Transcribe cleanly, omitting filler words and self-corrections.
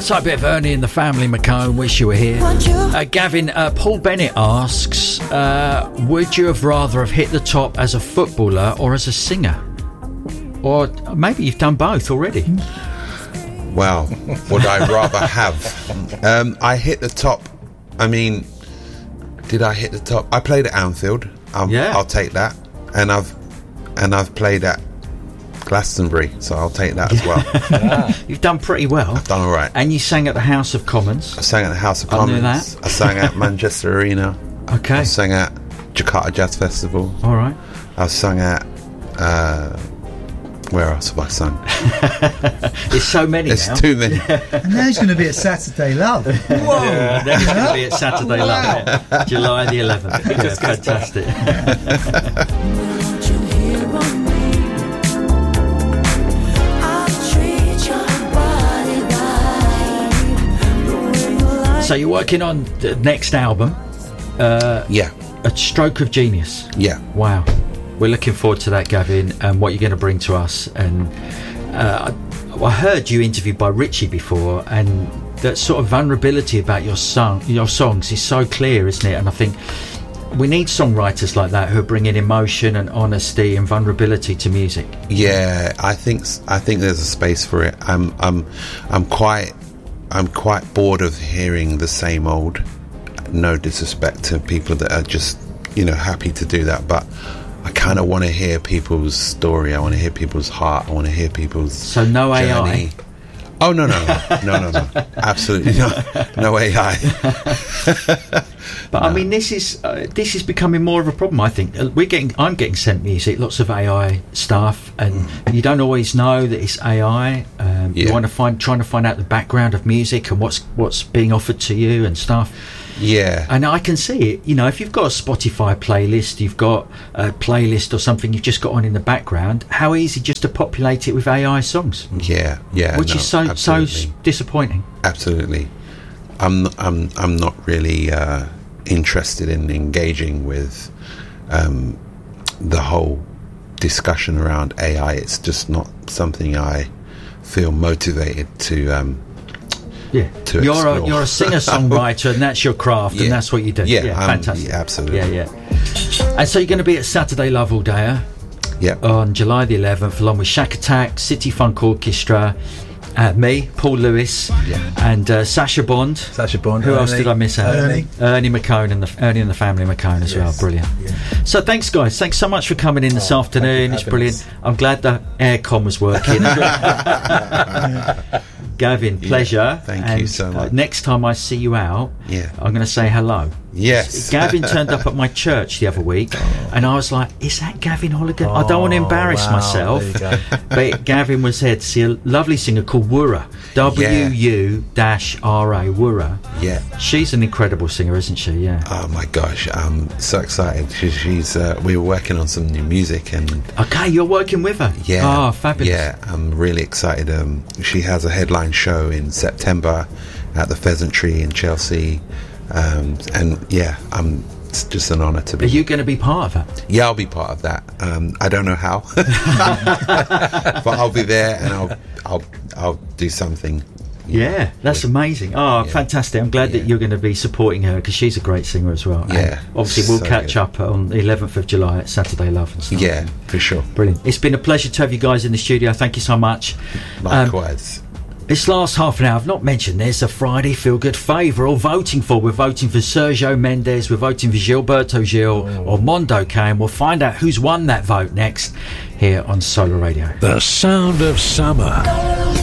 So a bit of Ernie and the Family McCone, wish you were here. Gavin, Paul Bennett asks, would you have rather have hit the top as a footballer or as a singer? Or maybe you've done both already. Well, would I rather have? I hit the top. I mean, did I hit the top? I played at Anfield. I'll take that. And I've played at Glastonbury, so I'll take that as well. Yeah. You've done pretty well. I've done all right. And you sang at the House of Commons. I sang at the House of Commons. I knew that. I sang at Manchester Arena. Okay. I sang at Jakarta Jazz Festival. All right. I sang at where else have I sung? There's so many. There's now. too many. And now he's going to be at Saturday Love. Whoa! Yeah, they're going to be at Saturday Love, yeah. July the 11th. Yeah, fantastic. So you're working on the next album. Yeah. A Stroke of Genius. Yeah. Wow. We're looking forward to that, Gavin, and what you're going to bring to us. And I heard you interviewed by Richie before, and that sort of vulnerability about your songs is so clear, isn't it? And I think we need songwriters like that who are bringing emotion and honesty and vulnerability to music. Yeah, I think there's a space for it. I'm quite bored of hearing the same old. No disrespect to people that are just, happy to do that, but I kind of want to hear people's story. I want to hear people's heart. I want to hear people's no journey. AI. Oh no, absolutely no AI. But no. I mean, this is becoming more of a problem. I think I'm getting sent music, lots of AI stuff, and you don't always know that it's AI. You want to trying to find out the background of music and what's being offered to you and stuff. Yeah. And I can see it, if you've got a Spotify playlist, you've got a playlist or something you've just got on in the background, how easy just to populate it with AI songs. Yeah. Which is so disappointing. Absolutely. I'm not really interested in engaging with the whole discussion around AI. It's just not something I feel motivated to you're a singer-songwriter, and that's your craft, and that's what you do. Fantastic. Absolutely. Yeah. And so you're going to be at Saturday Love all day, on July the 11th, along with Shack Attack, City Funk Orchestra, me, Paul Lewis, and Sasha Bond. Who else did I miss out? Ernie McCone and Ernie and the Family McCone as well. Brilliant. Yeah. So thanks, guys. Thanks so much for coming in this afternoon. It's brilliant. I'm glad the aircon was working. Gavin, pleasure. Thank you so much. Next time I see you out, I'm going to say hello. Yes. Gavin turned up at my church the other week, and I was like, is that Gavin Holligan? I don't want to embarrass myself. But Gavin was here to see a lovely singer called Wura. W-U-R-A, Wura. Yeah. She's an incredible singer, isn't she? Yeah. Oh my gosh, I'm so excited. She's we were working on some new music, and okay, you're working with her. Yeah. Oh, fabulous. Yeah, I'm really excited. She has a headline show in September at the Pheasant Tree in Chelsea, and it's just an honour to be. Are you going to be part of that? Yeah, I'll be part of that. I don't know how, but I'll be there, and I'll do something. Yeah, that's amazing. Oh, fantastic. I'm glad that you're going to be supporting her, because she's a great singer as well. Yeah. And obviously, we'll catch up on the 11th of July at Saturday Love and stuff. Yeah, for sure. Brilliant. It's been a pleasure to have you guys in the studio. Thank you so much. Likewise. This last half an hour, I've not mentioned there's a Friday Feel Good Fave we're all voting for. We're voting for Sergio Mendes, we're voting for Gilberto Gil or Mondo K, and we'll find out who's won that vote next here on Solar Radio. The sound of summer.